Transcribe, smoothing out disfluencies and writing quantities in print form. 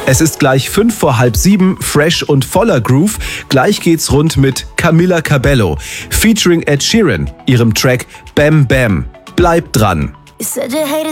Es ist gleich 6:55, fresh und voller Groove. Gleich geht's rund mit Camila Cabello, featuring Ed Sheeran, ihrem Track Bam Bam. Bleibt dran. You said you hated